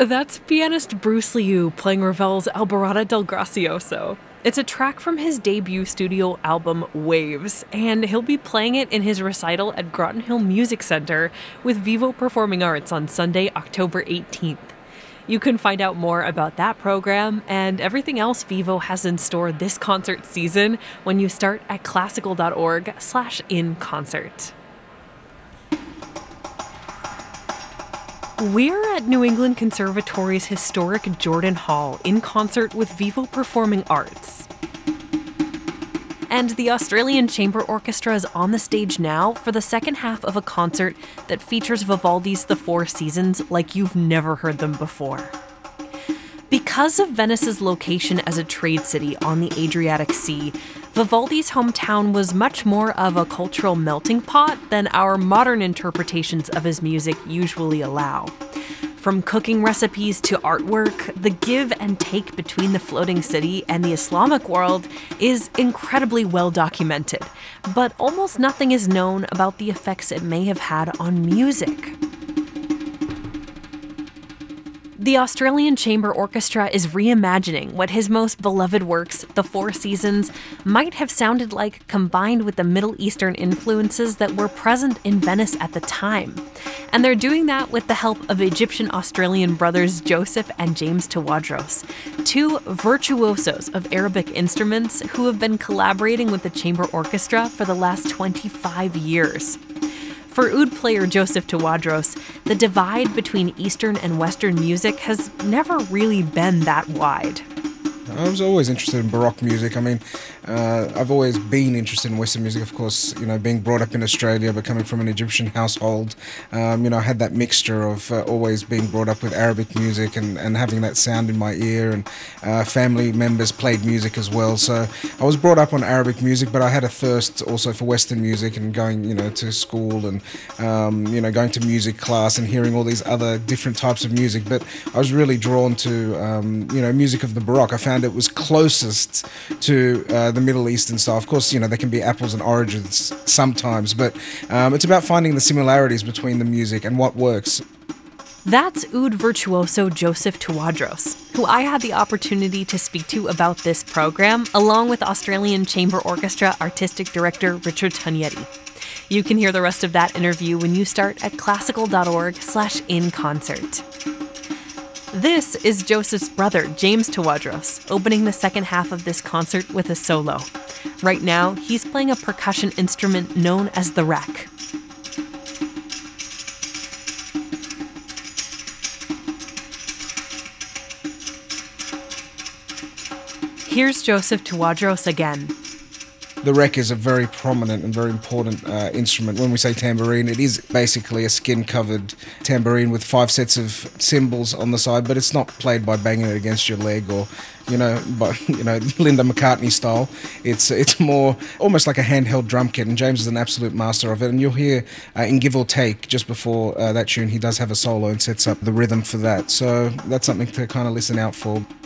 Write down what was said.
That's pianist Bruce Liu playing Ravel's Alborada del Gracioso. It's a track from his debut studio album, Waves, and he'll be playing it in his recital at Groton Hill Music Center with Vivo Performing Arts on Sunday, October 18th. You can find out more about that program and everything else Vivo has in store this concert season when you start at classical.org/inconcert. We're at New England Conservatory's historic Jordan Hall in concert with Vivo Performing Arts. And the Australian Chamber Orchestra is on the stage now for the second half of a concert that features Vivaldi's The Four Seasons like you've never heard them before. Because of Venice's location as a trade city on the Adriatic Sea, Vivaldi's hometown was much more of a cultural melting pot than our modern interpretations of his music usually allow. From cooking recipes to artwork, the give and take between the floating city and the Islamic world is incredibly well documented, but almost nothing is known about the effects it may have had on music. The Australian Chamber Orchestra is reimagining what his most beloved works, The Four Seasons, might have sounded like combined with the Middle Eastern influences that were present in Venice at the time. And they're doing that with the help of Egyptian-Australian brothers Joseph and James Tawadros, two virtuosos of Arabic instruments who have been collaborating with the Chamber Orchestra for the last 25 years. For oud player Joseph Tawadros, the divide between Eastern and Western music has never really been that wide. I was always interested in Baroque music. I mean, I've always been interested in Western music, of course, being brought up in Australia, but coming from an Egyptian household, I had that mixture of always being brought up with Arabic music and having that sound in my ear, and family members played music as well. So I was brought up on Arabic music, but I had a thirst also for Western music and going, to school and, going to music class and hearing all these other different types of music. But I was really drawn to, music of the Baroque. I found it was closest to the Middle Eastern style. Of course, there can be apples and oranges sometimes, but it's about finding the similarities between the music and what works. That's oud virtuoso Joseph Tawadros, who I had the opportunity to speak to about this program, along with Australian Chamber Orchestra Artistic Director Richard Tognetti. You can hear the rest of that interview when you start at classical.org/inconcert. This is Joseph's brother, James Tawadros, opening the second half of this concert with a solo. Right now, he's playing a percussion instrument known as the rek. Here's Joseph Tawadros again. The rek is a very prominent and very important instrument. When we say tambourine, it is basically a skin-covered tambourine with 5 sets of cymbals on the side, but it's not played by banging it against your leg or, Linda McCartney style. It's more almost like a handheld drum kit, and James is an absolute master of it. And you'll hear in Give or Take, just before that tune, he does have a solo and sets up the rhythm for that. So that's something to kind of listen out for.